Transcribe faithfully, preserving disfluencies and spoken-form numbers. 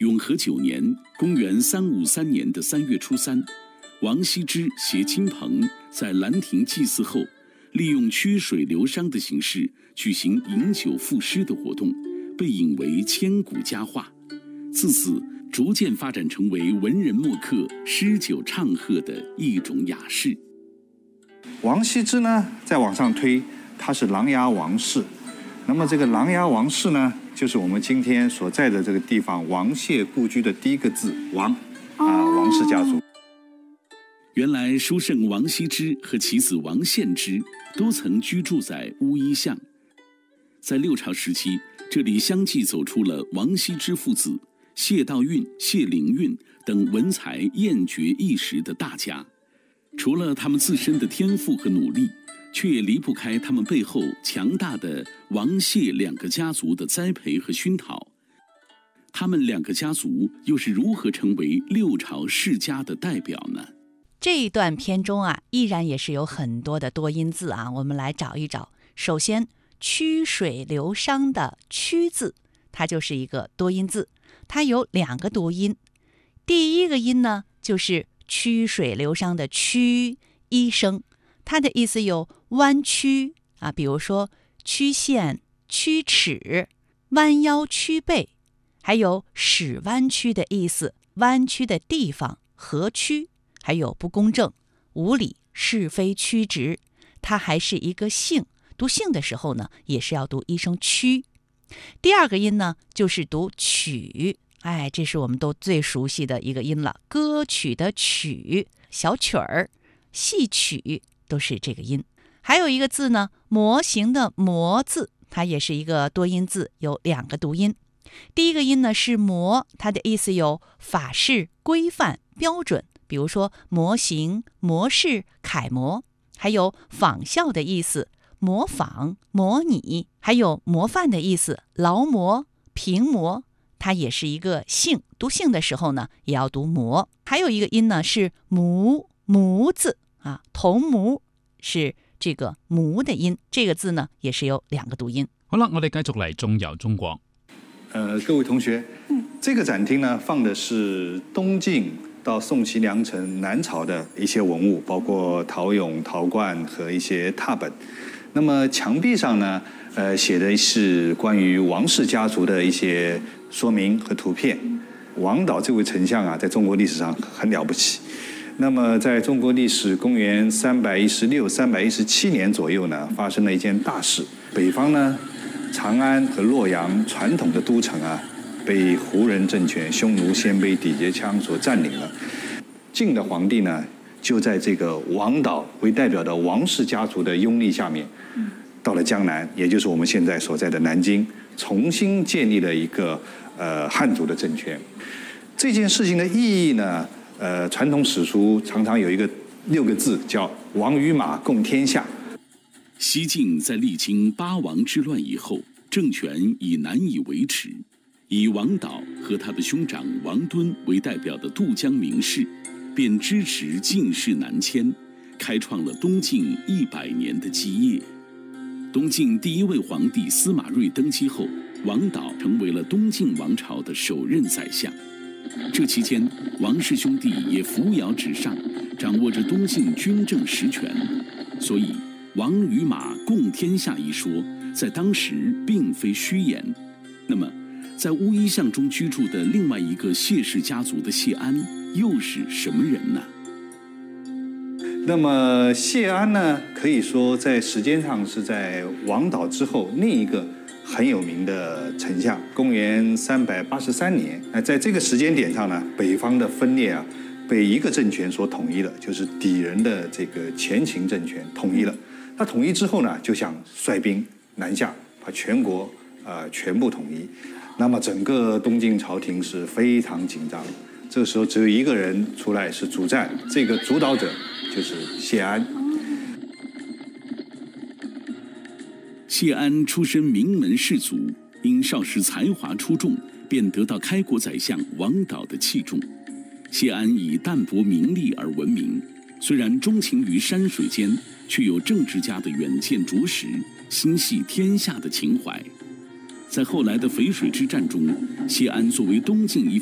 永和九年（公元三五三年）的三月初三，王羲之携亲朋在兰亭祭祀后，利用曲水流觞的形式举行饮酒赋诗的活动，被引为千古佳话。自此，逐渐发展成为文人墨客诗酒唱和的一种雅士。 王羲之呢，再往上推，他是琅琊王氏。那么这个琅琊王氏呢，就是我们今天所在的这个地方王谢故居的第一个字王啊，王氏家族。 原来书圣王羲之和其子王献之都曾居住在乌衣巷。在六朝时期，这里相继走出了王羲之父子、谢道韫、谢灵运等文才艳绝一时的大家。除了他们自身的天赋和努力，却也离不开他们背后强大的王谢两个家族的栽培和熏陶。他们两个家族又是如何成为六朝世家的代表呢？ 这一段篇中啊，依然也是有很多的多音字啊，我们来找一找。首先，曲水流觞的曲字，它就是一个多音字，它有两个读音。第一个音呢，就是曲水流觞的曲一声，它的意思有弯曲啊，比如说曲线、曲尺、弯腰、曲背，还有使弯曲的意思，弯曲的地方合曲，还有不公正、无理、是非曲直。它还是一个姓，读姓的时候呢，也是要读一声曲。第二个音呢，就是读曲，哎，这是我们都最熟悉的一个音了，歌曲的曲，小曲儿、戏曲都是这个音。还有一个字呢，模型的模字，它也是一个多音字，有两个读音。第一个音呢是模，它的意思有法式、规范、标准，比如说模型、模式、楷模，还有仿效的意思，模仿、模拟，还有模范的意思，劳模、平模，它也是一个姓，读姓的时候呢，也要讀模。还有一個音呢是母，母字啊，同母是這個母的音，這個字呢也是有兩個讀音。 好啦，我哋繼續嚟中遊中國。 呃，各位同學，嗯，這個展廳呢放的是東晉到宋齊梁陳南朝的一些文物，包括陶俑、陶罐和一些拓本。那麼牆壁上呢，呃，寫的是關於王氏家族的一些說明和圖片。王導這位丞相啊，在中國歷史上很了不起。那麼在中國歷史公元三百一十六、三百一十七年左右呢，發生了一件大事。北方呢，長安和洛陽傳統的都城啊，被胡人政權匈奴鮮卑氐羯羌所佔領了。晉的皇帝呢，就在這個王導為代表的王氏家族的擁立下面，到了江南，也就是我們現在所在的南京，重新建立了一個呃漢族的政權。這件事情的意義呢，呃，傳統史書常常有一個六個字，叫王與馬共天下。 西晉在歷經八王之亂以後，政權已難以維持，以王導和他的兄長王敦為代表的渡江名士，便支持晉室南遷，開創了東晉一百年的基業。東晉第一位皇帝司馬睿登基後，王導成為了東晉王朝的首任宰相。這期間，王氏兄弟也扶搖直上，掌握着東晉軍政實權，所以王與馬共天下一說，在當時並非虛言。那麼，在烏衣巷中居住的另外一個謝氏家族的謝安，又是什麼人呢？ 那麼謝安呢，可以說在時間上是在王導之後另一個很有名的丞相。公元三百八十三年，那在這個時間點上呢，北方的分裂啊，被一個政權所統一了，就是氐人的這個前秦政權統一了。他統一之後呢，就想率兵南下，把全國呃全部統一。那麼整個東晉朝廷是非常緊張。這個時候只有一個人出來是主戰，這個主導者就是謝安。 謝安出身名門士族，因少時才華出眾，便得到開國宰相王導的器重。謝安以淡泊名利而聞名，雖然鍾情於山水間，卻有政治家的遠見卓識，心繫天下的情懷。在後來的淝水之戰中，謝安作為東晉一